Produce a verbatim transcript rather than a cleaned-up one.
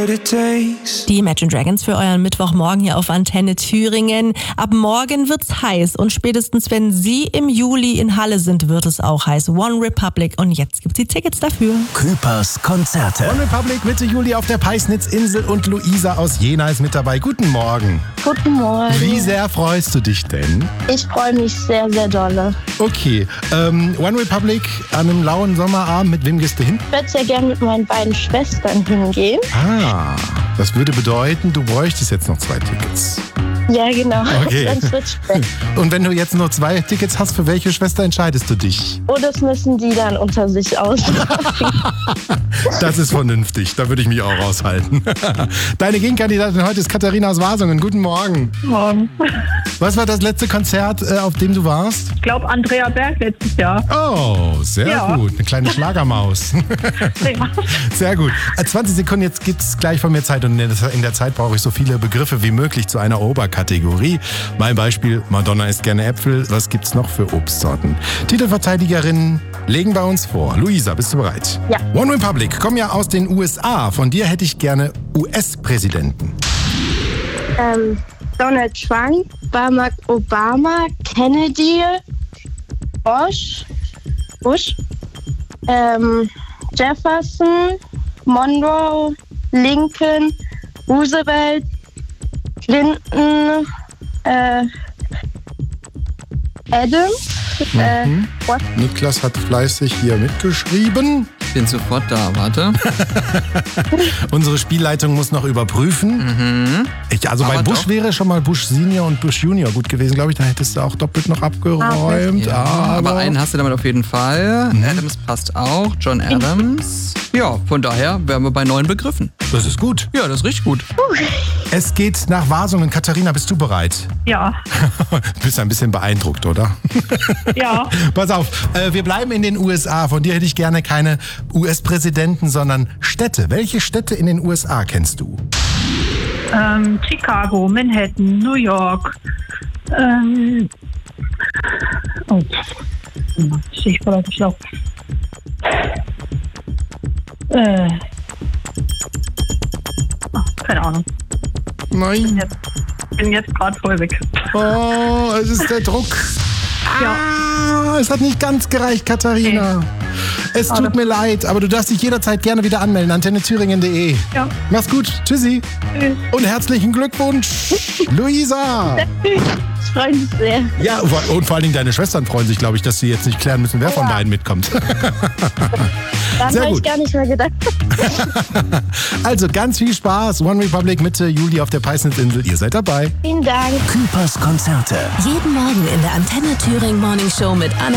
what it takes. Die Imagine Dragons für euren Mittwochmorgen hier auf Antenne Thüringen. Ab morgen wird's heiß und spätestens wenn Sie im Juli in Halle sind, wird es auch heiß. One Republic und jetzt gibt's die Tickets dafür. Küpers Konzerte. One Republic Mitte Juli auf der Peisnitzinsel und Luisa aus Jena ist mit dabei. Guten Morgen. Guten Morgen. Wie sehr freust du dich denn? Ich freue mich sehr, sehr dolle. Okay, ähm, One Republic an einem lauen Sommerabend, mit wem gehst du hin? Ich würde sehr gerne mit meinen beiden Schwestern hingehen. Ah, das würde bedeuten, du bräuchtest jetzt noch zwei Tickets. Ja, genau. Okay. Sonst wird's schwer. Und wenn du jetzt nur zwei Tickets hast, für welche Schwester entscheidest du dich? Oh, das müssen die dann unter sich ausmachen. Das ist vernünftig, da würde ich mich auch raushalten. Deine Gegenkandidatin heute ist Katharina aus Wasungen. Guten Morgen. Morgen. Was war das letzte Konzert, äh, auf dem du warst? Ich glaube Andrea Berg letztes Jahr. Oh, sehr Ja. gut. Eine kleine Schlagermaus. Ja. Sehr gut. Äh, zwanzig Sekunden, jetzt gibt's gleich von mir Zeit und in der Zeit brauche ich so viele Begriffe wie möglich zu einer Oberkategorie. Mein Beispiel, Madonna isst gerne Äpfel. Was gibt's noch für Obstsorten? Titelverteidigerinnen legen bei uns vor. Luisa, bist du bereit? Ja. One Republic, komm ja aus den U S A. Von dir hätte ich gerne U S-Präsidenten. ähm, Donald Trump, Barack Obama, Kennedy, Bush, Bush, ähm, Jefferson, Monroe, Lincoln, Roosevelt, Clinton, äh, Adams, äh, what? Niklas hat fleißig hier mitgeschrieben. Bin sofort da, warte. Unsere Spielleitung muss noch überprüfen. Mhm. Ich, also bei Aber Bush doch. wäre schon mal Bush Senior und Bush Junior gut gewesen, glaube ich. Dann hättest du auch doppelt noch abgeräumt. Ja, aber aber einen hast du damit auf jeden Fall. Adams passt auch. John Adams. Ja, von daher wären wir bei neun Begriffen. das ist gut. Ja, das ist richtig gut. Es geht nach Wasungen. Katharina, bist du bereit? Ja. Du bist ein bisschen beeindruckt, oder? Ja. Pass auf, äh, wir bleiben in den U S A. Von dir hätte ich gerne keine U S-Präsidenten, sondern Städte. Welche Städte in den U S A kennst du? Ähm, Chicago, Manhattan, New York. Ähm, oh. Ich war das schlau. Äh. Ach, keine Ahnung. Nein. Jetzt, bin jetzt gerade voll weg. Oh, es ist der Druck. Ja. Ah, es hat nicht ganz gereicht, Katharina. Es tut Schade. mir leid, aber du darfst dich jederzeit gerne wieder anmelden. antenne thüringen punkt de. Ja. Mach's gut. Tschüssi. Tschüss. Und herzlichen Glückwunsch, Luisa. Ich freue mich sehr. Ja, und vor allen Dingen deine Schwestern freuen sich, glaube ich, dass sie jetzt nicht klären müssen, wer von Ja. beiden mitkommt. Daran Sehr habe ich gut. gar nicht mehr gedacht. Also ganz viel Spaß. One Republic Mitte Juli auf der Peisnitzinsel. Ihr seid dabei. Vielen Dank. Küpers Konzerte. Jeden Morgen in der Antenne Thüringen Morning Show mit Anna